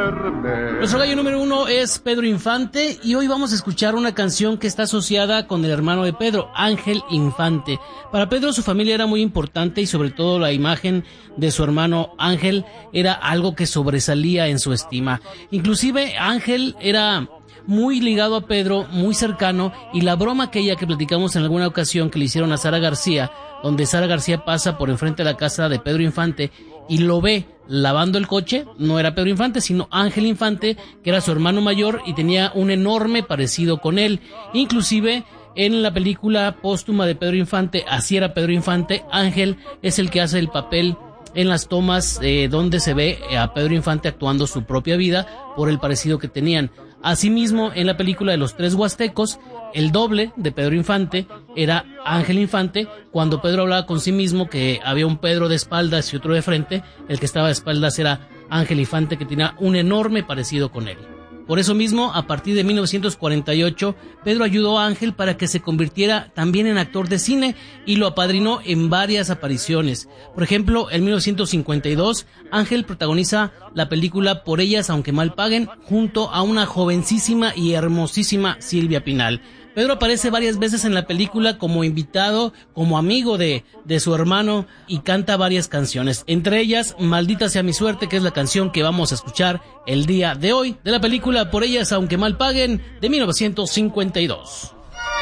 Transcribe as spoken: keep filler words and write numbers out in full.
verde. Nuestro gallo número uno es Pedro Infante y hoy vamos a escuchar una canción que está asociada con el hermano de Pedro, Ángel Infante. Para Pedro su familia era muy importante y sobre todo la imagen de su hermano Ángel era algo que sobresalía en su estima. Inclusive Ángel era muy ligado a Pedro, muy cercano, y la broma aquella que platicamos en alguna ocasión que le hicieron a Sara García, donde Sara García pasa por enfrente de la casa de Pedro Infante y lo ve lavando el coche, no era Pedro Infante, sino Ángel Infante, que era su hermano mayor y tenía un enorme parecido con él. Inclusive en la película póstuma de Pedro Infante, Así era Pedro Infante, Ángel es el que hace el papel en las tomas eh, donde se ve a Pedro Infante actuando su propia vida por el parecido que tenían. Asimismo, en la película de Los Tres Huastecos, el doble de Pedro Infante era Ángel Infante. Cuando Pedro hablaba con sí mismo, que había un Pedro de espaldas y otro de frente, el que estaba de espaldas era Ángel Infante, que tenía un enorme parecido con él. Por eso mismo, a partir de mil novecientos cuarenta y ocho, Pedro ayudó a Ángel para que se convirtiera también en actor de cine y lo apadrinó en varias apariciones. Por ejemplo, en mil novecientos cincuenta y dos, Ángel protagoniza la película Por ellas aunque mal paguen, junto a una jovencísima y hermosísima Silvia Pinal. Pedro aparece varias veces en la película como invitado, como amigo de, de su hermano, y canta varias canciones, entre ellas Maldita sea mi suerte, que es la canción que vamos a escuchar el día de hoy, de la película Por ellas aunque mal paguen, de mil novecientos cincuenta y dos.